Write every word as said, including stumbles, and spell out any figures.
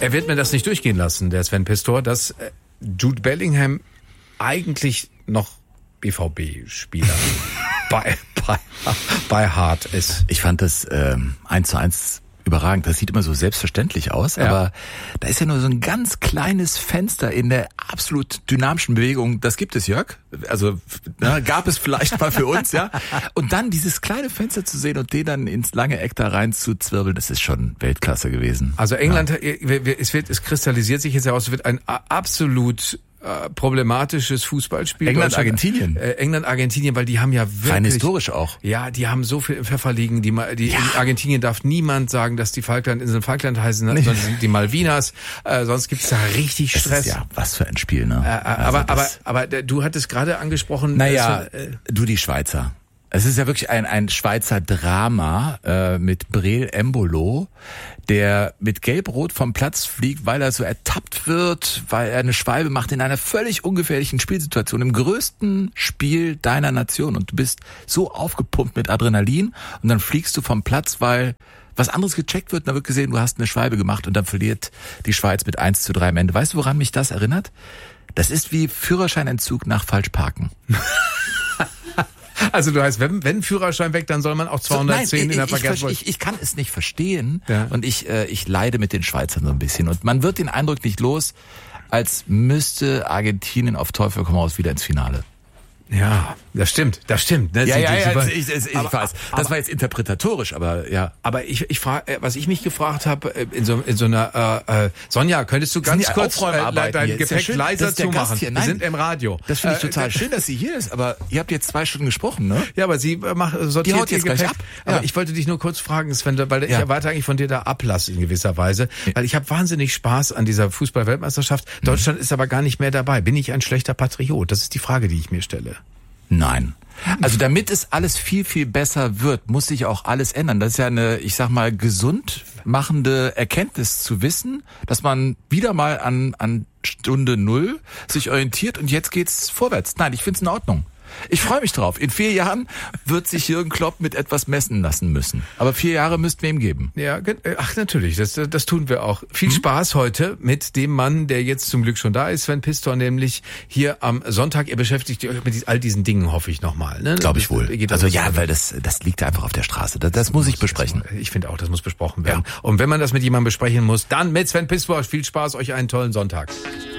Er wird mir das nicht durchgehen lassen, der Sven Pistor, dass Jude Bellingham eigentlich noch B V B-Spieler bei, bei, bei Hart ist. Ich fand das ähm, eins zu eins überragend. Das sieht immer so selbstverständlich aus, ja. Aber da ist ja nur so ein ganz kleines Fenster in der absolut dynamischen Bewegung. Das gibt es, Jörg. Also na, gab es vielleicht mal für uns, ja. Und dann dieses kleine Fenster zu sehen und den dann ins lange Eck da rein zu zwirbeln, das ist schon Weltklasse gewesen. Also England, ja. es wird, es kristallisiert sich jetzt heraus, es wird ein absolut äh, problematisches Fußballspiel. England, Argentinien. Äh, England, Argentinien, weil die haben ja wirklich... Rein historisch auch. Ja, die haben so viel im Pfeffer liegen. Die, die, ja. In Argentinien darf niemand sagen, dass die Falklandinseln Falkland heißen, nee. sondern sind die Malvinas. Äh, sonst gibt's da richtig Stress. Das ist ja, was für ein Spiel, ne? Äh, also aber, aber, aber du hattest gerade angesprochen... Naja, äh, du die Schweizer. Es ist ja wirklich ein, ein Schweizer Drama äh, mit Breel Embolo, der mit Gelb-Rot vom Platz fliegt, weil er so ertappt wird, weil er eine Schwalbe macht in einer völlig ungefährlichen Spielsituation, im größten Spiel deiner Nation. Und du bist so aufgepumpt mit Adrenalin und dann fliegst du vom Platz, weil was anderes gecheckt wird und dann wird gesehen, du hast eine Schwalbe gemacht und dann verliert die Schweiz mit eins zu drei am Ende. Weißt du, woran mich das erinnert? Das ist wie Führerscheinentzug nach Falschparken. Also du heißt, wenn, wenn Führerschein weg, dann soll man auch zweihundertzehn so, nein, in der ich, Verkehrspolizei. Ich, ich kann es nicht verstehen ja. und ich, äh, ich leide mit den Schweizern so ein bisschen. Und man wird den Eindruck nicht los, als müsste Argentinien auf Teufel komm raus wieder ins Finale. Ja, das stimmt, das stimmt. Ne? Ja, Sie, ja, ja, super, ich, ich, ich aber, weiß. Das aber, war jetzt interpretatorisch, aber ja. Aber ich, ich frage, was ich mich gefragt habe, in so, in so einer, äh, Sonja, könntest du ganz kurz äh, dein Gepäck ja leiser zumachen? Wir sind im Radio. Das finde ich äh, total schön, dass sie hier ist, aber ihr habt jetzt zwei Stunden gesprochen, ne? Ja, aber sie macht, sortiert Die haut ihr jetzt Gepäck. gleich ab. Aber ja. ich wollte dich nur kurz fragen, Sven, weil ja. ich erwarte eigentlich von dir da Ablass in gewisser Weise, weil ich habe wahnsinnig Spaß an dieser Fußball-Weltmeisterschaft. Deutschland mhm. ist aber gar nicht mehr dabei. Bin ich ein schlechter Patriot? Das ist die Frage, die ich mir stelle. Nein. Also damit es alles viel, viel besser wird, muss sich auch alles ändern. Das ist ja eine, ich sag mal, gesund machende Erkenntnis zu wissen, dass man wieder mal an, an Stunde Null sich orientiert und jetzt geht's vorwärts. Nein, ich find's in Ordnung. Ich freue mich drauf. In vier Jahren wird sich Jürgen Klopp mit etwas messen lassen müssen. Aber vier Jahre müssten wir ihm geben. Ja, ach natürlich, das, das tun wir auch. Viel mhm. Spaß heute mit dem Mann, der jetzt zum Glück schon da ist, Sven Pistor, nämlich hier am Sonntag. Ihr beschäftigt euch mit all diesen Dingen, hoffe ich nochmal. Ne? Glaube ich wohl. Also ja, weil das das liegt einfach auf der Straße. Das, das muss ich besprechen. Ich finde auch, das muss besprochen werden. Ja. Und wenn man das mit jemandem besprechen muss, dann mit Sven Pistor. Viel Spaß, euch einen tollen Sonntag.